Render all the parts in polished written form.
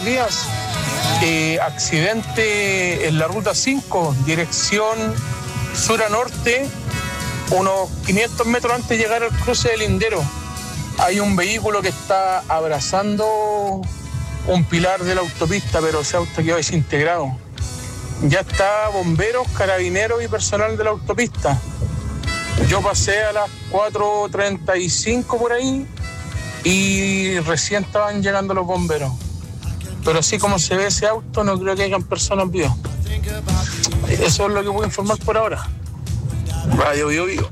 buenos días. Accidente en la ruta 5, dirección sur a norte, unos 500 metros antes de llegar al cruce del Lindero. Hay un vehículo que está abrazando un pilar de la autopista, pero ese auto quedó desintegrado. Ya está bomberos, carabineros y personal de la autopista. Yo pasé a las 4:35 por ahí y recién estaban llegando los bomberos. Pero así como se ve ese auto, no creo que hayan personas vivas. Eso es lo que puedo informar por ahora. Radio Bio Bio.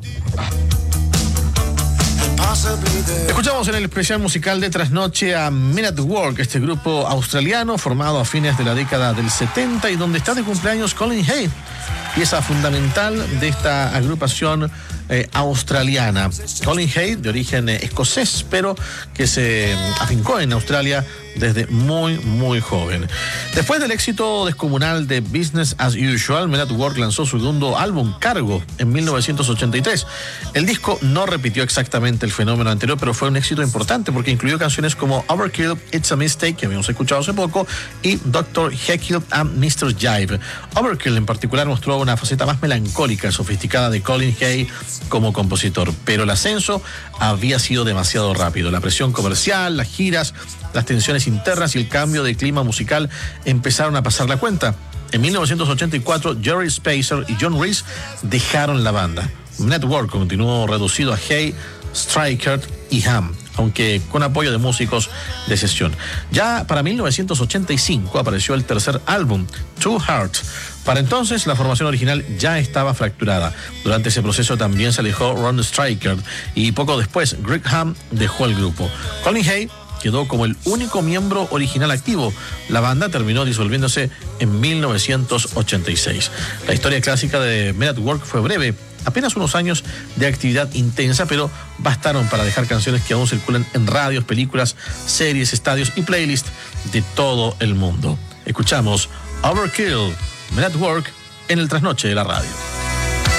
Escuchamos en el especial musical de Trasnoche a Men at Work, este grupo australiano formado a fines de la década del 70 y donde está de cumpleaños Colin Hay, pieza fundamental de esta agrupación australiana. Colin Hay, de origen escocés, pero que se afincó en Australia desde muy joven. Después del éxito descomunal de Business as Usual, Men at Work lanzó su segundo álbum, Cargo, en 1983. El disco no repitió exactamente el fenómeno anterior, pero fue un éxito importante porque incluyó canciones como Overkill, It's a Mistake, que habíamos escuchado hace poco, y Dr. Jekyll and Mr. Jive. Overkill en particular mostró una faceta más melancólica y sofisticada de Colin Hay como compositor, pero el ascenso había sido demasiado rápido. La presión comercial, las giras, las tensiones internas y el cambio de clima musical empezaron a pasar la cuenta. En 1984, Jerry Spacer y John Reese dejaron la banda. Network continuó reducido a Hay, Streicher y Ham, aunque con apoyo de músicos de sesión. Ya para 1985 apareció el tercer álbum, Two Hearts. Para entonces, la formación original ya estaba fracturada. Durante ese proceso también se alejó Ron Streicher y poco después Greg Ham dejó el grupo. Colin Hay quedó como el único miembro original activo. La banda terminó disolviéndose en 1986. La historia clásica de Men at Work fue breve, apenas unos años de actividad intensa, pero bastaron para dejar canciones que aún circulan en radios, películas, series, estadios y playlists de todo el mundo. Escuchamos Overkill, Men at Work, en el Trasnoche de la radio.